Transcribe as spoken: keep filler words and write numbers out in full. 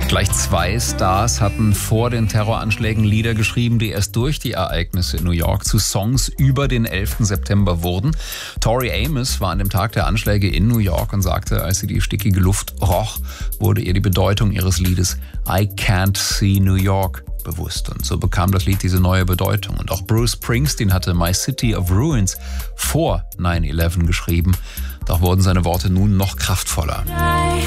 Gleich zwei Stars hatten vor den Terroranschlägen Lieder geschrieben, die erst durch die Ereignisse in New York zu Songs über den elften September wurden. Tori Amos war an dem Tag der Anschläge in New York und sagte, als sie die stickige Luft roch, wurde ihr die Bedeutung ihres Liedes I Can't See New York bewusst. Und so bekam das Lied diese neue Bedeutung. Und auch Bruce Springsteen hatte My City of Ruins vor nine eleven geschrieben. Doch wurden seine Worte nun noch kraftvoller.